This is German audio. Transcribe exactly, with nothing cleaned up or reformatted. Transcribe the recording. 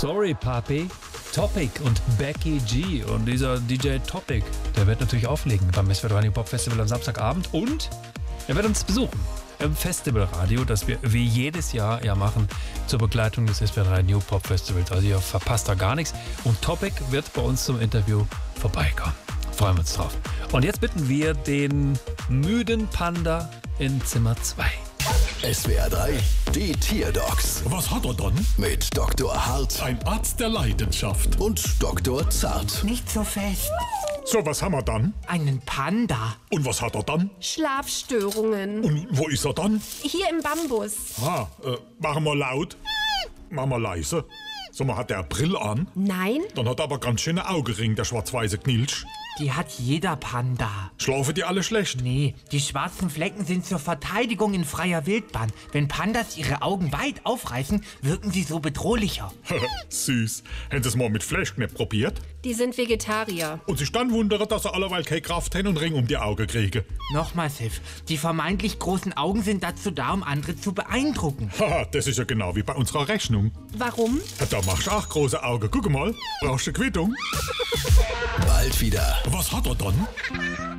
Sorry, Papi. Topic und Becky G. Und dieser D J Topic, der wird natürlich auflegen beim S W R drei Pop Festival am Samstagabend. Und er wird uns besuchen im Festivalradio, das wir wie jedes Jahr ja machen zur Begleitung des S W R drei New Pop Festivals. Also ihr verpasst da gar nichts. Und Topic wird bei uns zum Interview vorbeikommen. Freuen wir uns drauf. Und jetzt bitten wir den müden Panda in Zimmer zwei. S W R drei, die Tierdocs Was hat er dann? mit Doktor Hart Ein Arzt der Leidenschaft. und Doktor Zart. Nicht so fest. So, was haben wir dann? Einen Panda. Und was hat er dann? Schlafstörungen. Und wo ist er dann? Hier im Bambus. Ah, äh, machen wir laut. Machen wir leise. So, man hat der Brill an. Nein? Dann hat er aber ganz schöne Augenring, der schwarz-weiße Knilch. Die hat jeder Panda. Schlafen die alle schlecht? Nee, die schwarzen Flecken sind zur Verteidigung in freier Wildbahn. Wenn Pandas ihre Augen weit aufreißen, wirken sie so bedrohlicher. Süß. Haben sie es mal mit Fleischknepp probiert? Die sind Vegetarier. Und sich dann wundern, dass sie alleweil keine Kraft haben und Ring um die Augen kriegen. Nochmal, Sif, die vermeintlich großen Augen sind dazu da, um andere zu beeindrucken. Haha, das ist ja genau wie bei unserer Rechnung. Warum? Ja, da machst du auch große Augen. Guck mal, brauchst du eine Quittung? Bald wieder. Was hat er dann?